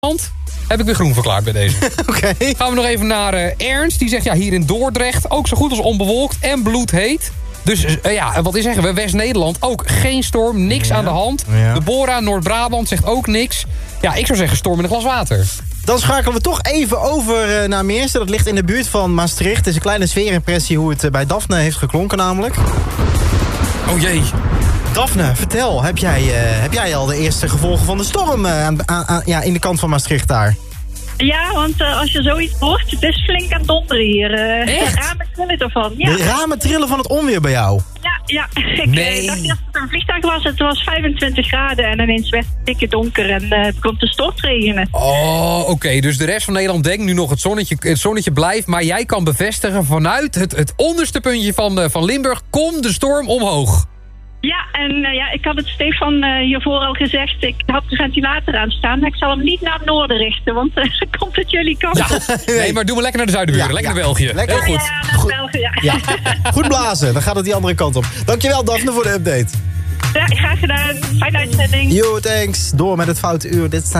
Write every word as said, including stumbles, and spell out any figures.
hand. Heb ik weer groen verklaard bij deze. Oké. Okay. Gaan we nog even naar uh, Ernst. Die zegt ja, hier in Dordrecht ook zo goed als onbewolkt en bloedheet. Dus uh, ja, wat is zeggen we? West-Nederland ook geen storm, niks ja. aan de hand. Ja. Deborah, Noord-Brabant zegt ook niks. Ja, ik zou zeggen storm in een glas water. Dan schakelen we toch even over uh, naar Meersen. Dat ligt in de buurt van Maastricht. Het is een kleine sfeerimpressie hoe het uh, bij Daphne heeft geklonken namelijk. Oh jee. Daphne, vertel, heb jij, uh, heb jij al de eerste gevolgen van de storm uh, aan, aan, ja, in de kant van Maastricht daar? Ja, want uh, als je zoiets hoort, het is flink aan het donderen hier. Uh, de ramen trillen ervan. Ja. De ramen trillen van het onweer bij jou? Ja, ja. Ik nee. dacht dat het een vliegtuig was. Het was vijfentwintig graden en ineens werd het dikke donker en uh, het begon te stortregenen. Oh, oké. Okay. Dus de rest van Nederland denkt nu nog het zonnetje, het zonnetje blijft. Maar jij kan bevestigen vanuit het, het onderste puntje van, uh, van Limburg komt de storm omhoog. Ja, en uh, ja, ik had het Stefan uh, hiervoor al gezegd. Ik had de ventilator aan staan, maar ik zal hem niet naar het noorden richten. Want uh, dan komt het jullie kant op. Ja, nee, maar doe maar lekker naar de zuidenburen. Ja, lekker ja. naar België. Lekker. Heel goed. Ja, ja, naar België, ja. ja. Goed blazen, dan gaat het die andere kant op. Dankjewel Daphne voor de update. Ja, graag gedaan. Fijne uitzending. Yo, thanks. Door met het Foute Uur. Dit